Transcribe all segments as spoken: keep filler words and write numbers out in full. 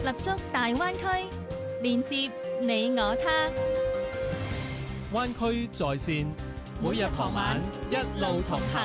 立足大灣區，連接你我他。 灣區在線，每日傍晚一路同行。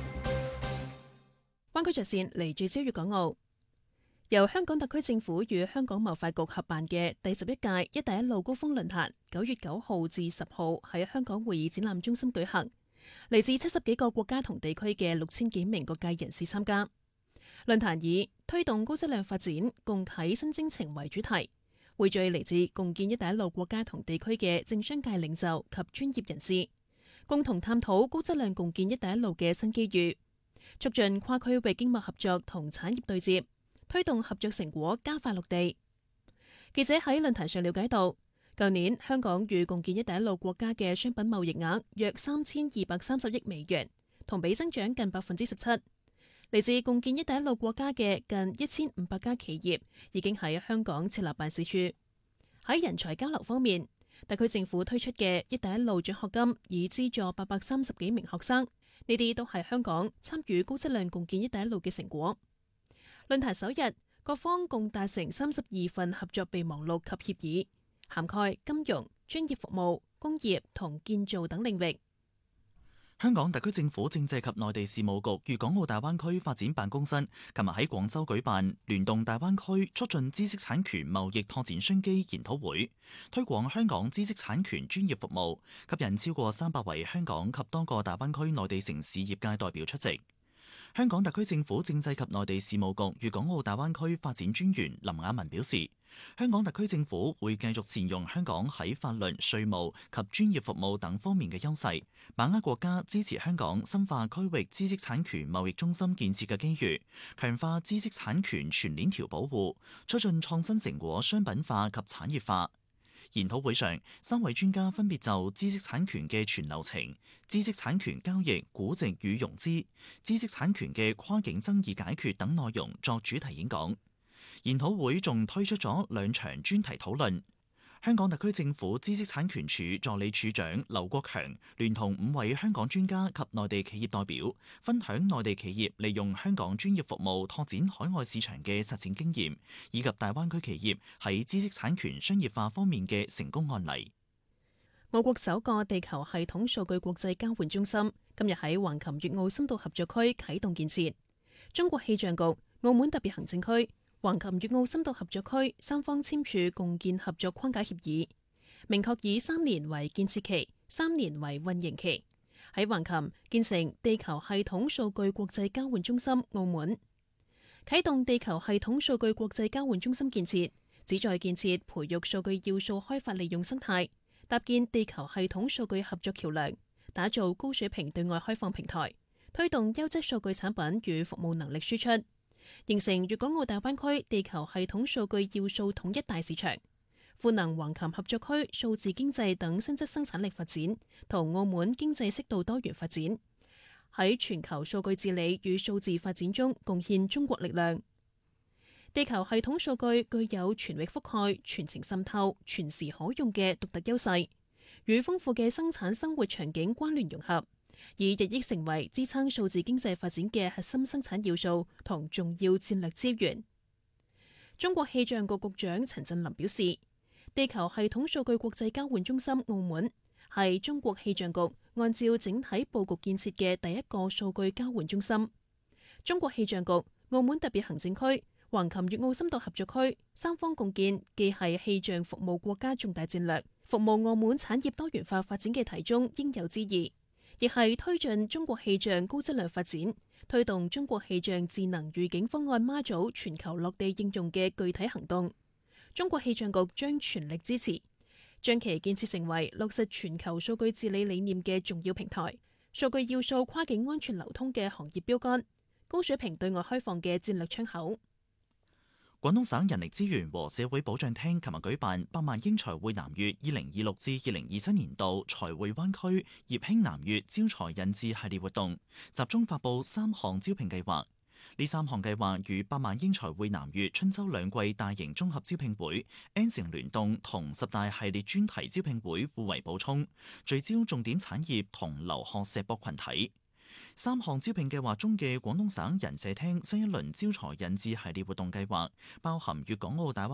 灣區在線嚟自朝粵港澳，由香港特區政府與香港貿發局合辦嘅第十一屆一帶一路高峰論壇，九月九號至十號喺香港會議展覽中心舉行。嚟自七十幾個國家同地區嘅六千幾名各界人士參加。論壇以推動高質量發展，共啟新征程為主題，匯聚嚟自共建一帶一路國家同地區嘅政商界領袖及專業人士，共同探討高質量共建一帶一路嘅新機遇，促進跨區域經貿合作同產業對接，推動合作成果加快落地。記者喺論壇上了解到，舊年香港與共建一帶一路國家嘅商品貿易額約三千二百三十億美元，同比增長近百分之十七。嚟自共建一帶一路國家嘅近一千五百家企業已經喺香港設立辦事處。喺人才交流方面，特區政府推出嘅一帶一路獎學金已資助八百三十幾名學生，呢啲都係香港參與高質量共建一帶一路嘅成果。論壇首日，各方共達成三十二份合作備忘錄及協議，涵蓋金融、專業服務、工業同建造等領域。 香港特區政府政制及內地事務局粵港澳大灣區發展辦公室琴日喺廣州舉辦聯動大灣區促進知識產權貿易拓展商機研討會，推廣香港知識產權專業服務，吸引超過三百位香港及多個大灣區內地城市業界代表出席。香港特區政府政制及內地事務局粵港澳大灣區發展專員林雅文表示，香港特區政府會繼續善用香港喺法律、稅務及專業服務等方面嘅優勢，把握國家支持香港深化區域知識產權貿易中心建設嘅機遇，強化知識產權全鏈條保護，促進創新成果商品化及產業化。研討會上，三位專家分別就知識產權嘅全流程、知識產權交易、估值與融資、知識產權嘅跨境爭議解決等內容作主題演講。研討會仲推出咗兩場專題討論。香港特區政府知識產權署助理署長劉國強聯同五位香港專家及內地企業代表，分享內地企業利用香港專業服務拓展海外市場嘅實踐經驗，以及大灣區企業喺知識產權商業化方面嘅成功案例。 我國首個地球系統數據國際交換中心今日喺橫琴粵澳深度合作區啟動建設。中國氣象局、澳門特別行政區、橫琴粵澳深度合作區三方簽署共建合作框架協議，明確以三年為建設期，三年為運營期，喺橫琴建成地球系統數據國際交換中心澳門。啟動地球系統數據國際交換中心建設，旨在建設培育數據要素開發利用生態，搭建地球系統數據合作橋樑，打造高水平對外開放平台，推動優質數據產品與服務能力輸出，形成粵港澳大灣區地球系統數據要素統一大市場，賦能橫琴合作區數字經濟等新質生產力發展，同澳門經濟適度多元發展，喺全球數據治理與數字發展中貢獻中國力量。地球系統數據具有全域覆蓋、全程滲透、全時可用嘅獨特優勢，與豐富嘅生產生活場景關聯融合，以日益成為支撐數字經濟發展嘅核心生產要素同重要戰略資源。中國氣象局局長陳振林表示，地球系統數據國際交換中心澳門係中國氣象局按照整體佈局建設嘅第一個數據交換中心。中國氣象局、澳門特別行政區、橫琴粵澳深度合作區三方共建，既係氣象服務國家重大戰略，服務澳門產業多元化發展嘅題中應有之義，亦係推進中國氣象高質量發展、推動中國氣象智能預警方案媽祖全球落地應用嘅具體行動。中國氣象局將全力支持，將其建設成為落實全球數據治理理念嘅重要平台，數據要素跨境安全流通嘅行業標杆，高水平對外開放嘅戰略窗口。 廣東省人力資源和社會保障廳琴日舉辦百萬英才匯南粵二零二六至二零二七年度才匯灣區業興南粵招才引智系列活動，集中發布三項招聘計劃。呢三項計劃與百萬英才匯南粵春秋兩季大型綜合招聘會、N 城聯動同十大系列專題招聘會互為補充，聚焦重點產業同留學碩博群體。三項招聘計劃中嘅廣東省人社廳新一輪招才引智系列活動計劃，包含粵港澳大灣